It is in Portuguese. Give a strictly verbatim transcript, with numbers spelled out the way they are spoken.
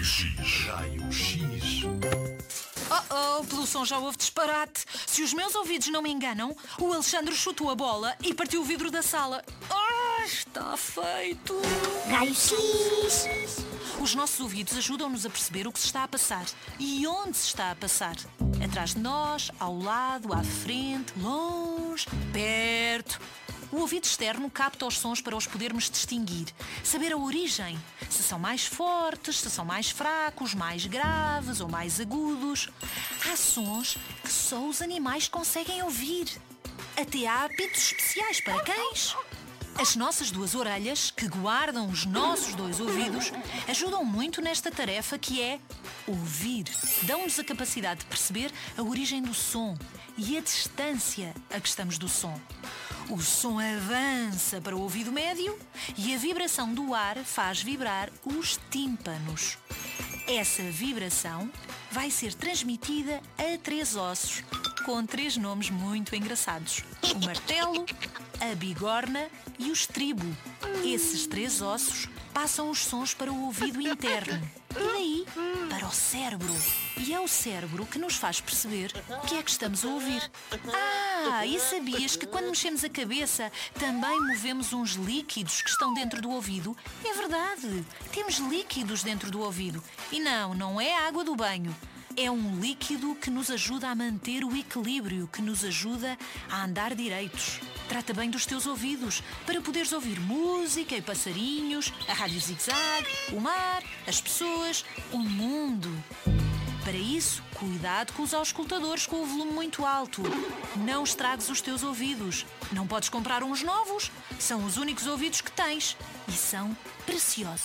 Raio-X. Raio-X. Oh, oh, pelo som já houve disparate. Se os meus ouvidos não me enganam, o Alexandre chutou a bola e partiu o vidro da sala. Ah, está feito. Raio-X. Os nossos ouvidos ajudam-nos a perceber o que se está a passar e onde se está a passar. Atrás de nós, ao lado, à frente, longe, perto. O ouvido externo capta os sons para os podermos distinguir, saber a origem, se são mais fortes, se são mais fracos, mais graves ou mais agudos. Há sons que só os animais conseguem ouvir. Até há apitos especiais para cães. As nossas duas orelhas, que guardam os nossos dois ouvidos, ajudam muito nesta tarefa que é ouvir. Dão-nos a capacidade de perceber a origem do som e a distância a que estamos do som. O som avança para o ouvido médio e a vibração do ar faz vibrar os tímpanos. Essa vibração vai ser transmitida a três ossos, com três nomes muito engraçados: o martelo, a bigorna e o estribo. Esses três ossos passam os sons para o ouvido interno e daí para o cérebro. E é o cérebro que nos faz perceber o que é que estamos a ouvir. Ah, e sabias que quando mexemos a cabeça também movemos uns líquidos que estão dentro do ouvido? É verdade, temos líquidos dentro do ouvido. E não, não é a água do banho. É um líquido que nos ajuda a manter o equilíbrio, que nos ajuda a andar direitos. Trata bem dos teus ouvidos, para poderes ouvir música e passarinhos, a rádio zig-zag, o mar, as pessoas, o mundo. Para isso, cuidado com os auscultadores com o volume muito alto. Não estragues os teus ouvidos. Não podes comprar uns novos. São os únicos ouvidos que tens e são preciosos.